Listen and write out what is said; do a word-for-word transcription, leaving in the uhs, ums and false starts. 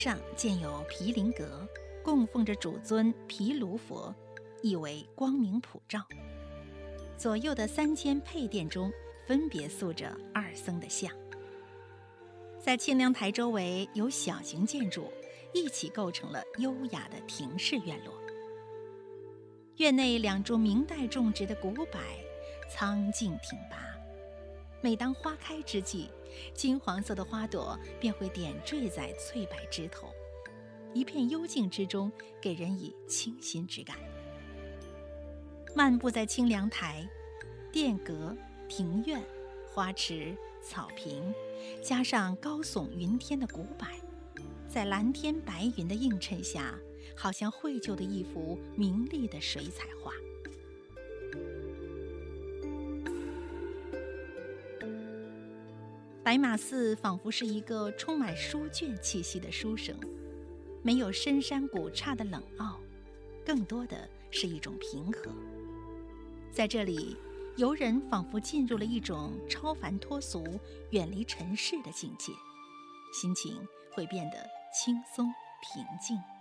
上建有毗陵阁，供奉着主尊毗卢佛，意为光明普照。左右的三间配殿中分别塑着二僧的像。在清凉台周围有小型建筑，一起构成了优雅的亭式院落。院内两株明代种植的古柏苍劲挺拔，每当花开之际，金黄色的花朵便会点缀在翠柏枝头，一片幽静之中，给人以清新之感。漫步在清凉台，殿阁、庭院、花池、草坪，加上高耸云天的古柏，在蓝天白云的映衬下，好像绘就的一幅明丽的水彩画。白马寺仿佛是一个充满书卷气息的书省，没有深山古刹的冷傲，更多的是一种平和。在这里，游人仿佛进入了一种超凡脱俗、远离尘世的境界，心情会变得轻松平静。